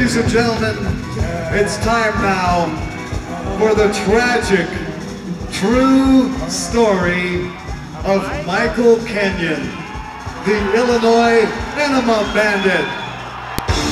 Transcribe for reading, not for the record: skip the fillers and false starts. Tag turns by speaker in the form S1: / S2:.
S1: Ladies and gentlemen, it's time now for the tragic, true story of Michael Kenyon, the Illinois Enema Bandit.